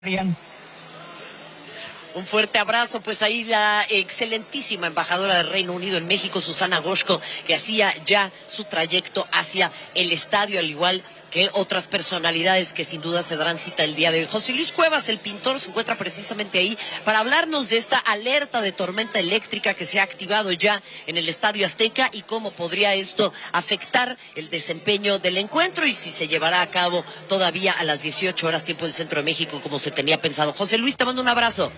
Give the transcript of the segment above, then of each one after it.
Bien. Un fuerte abrazo, pues ahí la excelentísima embajadora del Reino Unido en México, Susana Goshko, que hacía ya su trayecto hacia el estadio, al igual que otras personalidades que sin duda se darán cita el día de hoy. José Luis Cuevas, el pintor, se encuentra precisamente ahí para hablarnos de esta alerta de tormenta eléctrica que se ha activado ya en el Estadio Azteca y cómo podría esto afectar el desempeño del encuentro y si se llevará a cabo todavía a las 18 horas tiempo del Centro de México como se tenía pensado. José Luis, te mando un abrazo.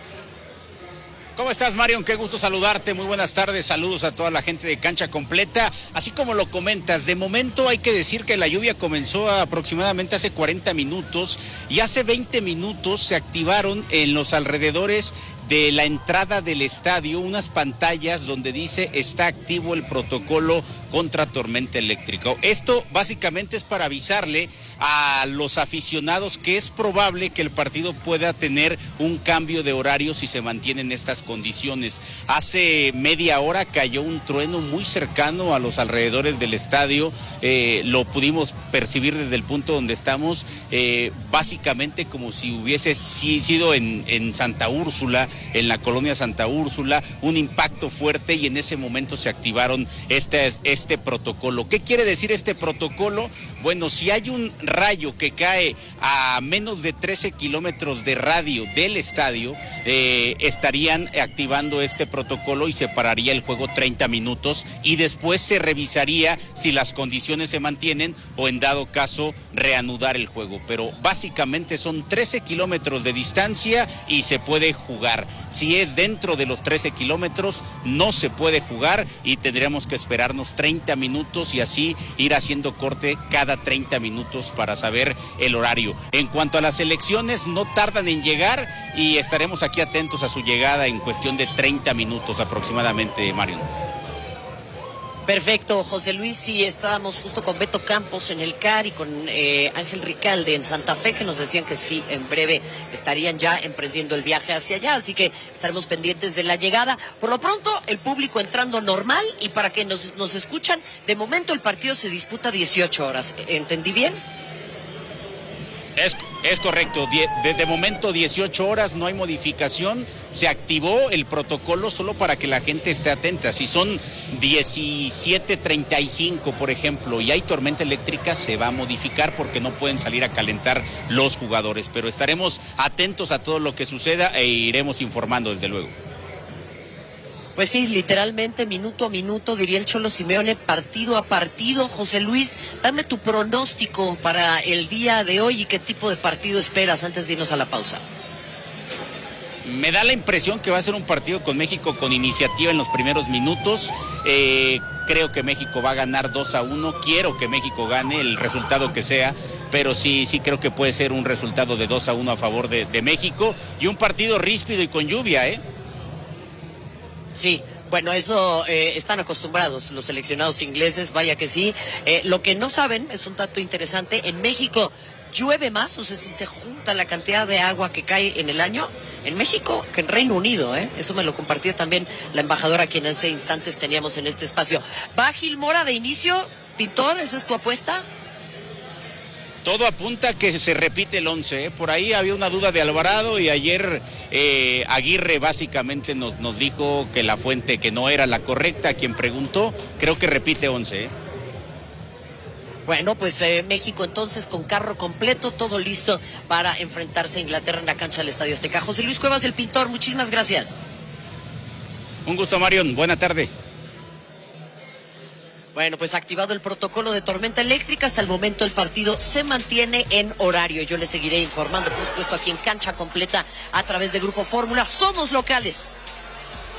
¿Cómo estás, Marion? Qué gusto saludarte, muy buenas tardes, saludos a toda la gente de Cancha Completa. Así como lo comentas, de momento hay que decir que la lluvia comenzó aproximadamente hace 40 minutos y hace 20 minutos se activaron en los alrededores de la entrada del estadio unas pantallas donde dice está activo el protocolo contra tormenta eléctrica. Esto básicamente es para avisarle a los aficionados que es probable que el partido pueda tener un cambio de horario si se mantienen estas condiciones. Hace media hora cayó un trueno muy cercano a los alrededores del estadio, lo pudimos percibir desde el punto donde estamos, básicamente como si hubiese sido en Santa Úrsula, en la colonia Santa Úrsula, un impacto fuerte y en ese momento se activaron este protocolo. ¿Qué quiere decir este protocolo? Bueno, si hay un rayo que cae a menos de 13 kilómetros de radio del estadio, estarían activando este protocolo y se pararía el juego 30 minutos y después se revisaría si las condiciones se mantienen o en dado caso reanudar el juego. Pero básicamente son 13 kilómetros de distancia y se puede jugar. Si es dentro de los 13 kilómetros no se puede jugar y tendríamos que esperarnos 30 minutos y así ir haciendo corte cada 30 minutos para saber el horario. En cuanto a las elecciones, no tardan en llegar y estaremos aquí atentos a su llegada en cuestión de 30 minutos aproximadamente, Mario. Perfecto, José Luis, sí, estábamos justo con Beto Campos en el CAR y con Ángel Ricalde en Santa Fe, que nos decían que sí, en breve estarían ya emprendiendo el viaje hacia allá, así que estaremos pendientes de la llegada. Por lo pronto, el público entrando normal y para que nos escuchan, de momento el partido se disputa 18 horas, ¿entendí bien? Es correcto, de momento 18 horas, no hay modificación, se activó el protocolo solo para que la gente esté atenta. Si son 17:35, por ejemplo, y hay tormenta eléctrica, se va a modificar porque no pueden salir a calentar los jugadores, pero estaremos atentos a todo lo que suceda e iremos informando desde luego. Pues sí, literalmente minuto a minuto, diría el Cholo Simeone, partido a partido. José Luis, dame tu pronóstico para el día de hoy y qué tipo de partido esperas antes de irnos a la pausa. Me da la impresión que va a ser un partido con México con iniciativa en los primeros minutos. Creo que México va a ganar 2-1. Quiero que México gane el resultado que sea, pero sí creo que puede ser un resultado de 2-1 a favor de México y un partido ríspido y con lluvia, Sí, bueno, eso están acostumbrados los seleccionados ingleses, vaya que sí. Lo que no saben, es un dato interesante, en México llueve más, o sea, si se junta la cantidad de agua que cae en el año, en México que en Reino Unido, eso me lo compartió también la embajadora, quien hace instantes teníamos en este espacio. ¿Va Gil Mora de inicio, pintor? ¿Esa es tu apuesta? Todo apunta que se repite el 11, Por ahí había una duda de Alvarado y ayer Aguirre básicamente nos dijo que la fuente que no era la correcta, a quien preguntó, creo que repite 11, Bueno, pues México entonces con carro completo, todo listo para enfrentarse a Inglaterra en la cancha del Estadio Azteca. José Luis Cuevas, el pintor, muchísimas gracias. Un gusto, Marion, buena tarde. Bueno, pues activado el protocolo de tormenta eléctrica, hasta el momento el partido se mantiene en horario. Yo les seguiré informando, por supuesto, aquí en Cancha Completa a través de Grupo Fórmula. Somos locales.